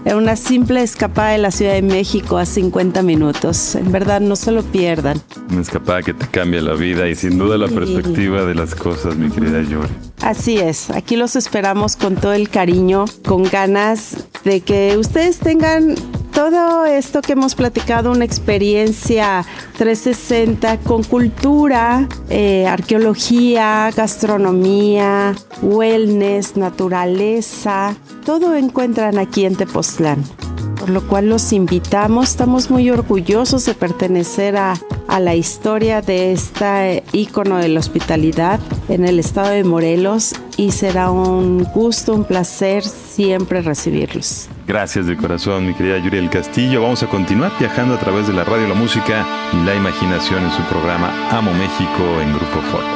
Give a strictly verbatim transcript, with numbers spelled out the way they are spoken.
una simple escapada de la Ciudad de México a cincuenta minutos. En verdad, no se lo pierdan. Una escapada que te cambia la vida y sin duda la perspectiva de las cosas, mi querida Yuri. Así es, aquí los esperamos con todo el cariño, con ganas de que ustedes tengan todo esto que hemos platicado, una experiencia trescientos sesenta con cultura, eh, arqueología, gastronomía, wellness, naturaleza. Todo encuentran aquí en Tepoztlán, por lo cual los invitamos. Estamos muy orgullosos de pertenecer a, a la historia de este ícono de la hospitalidad en el estado de Morelos, y será un gusto, un placer siempre recibirlos. Gracias de corazón, mi querida Yuri del Castillo. Vamos a continuar viajando a través de la radio, la música y la imaginación en su programa Amo México en Grupo Foro.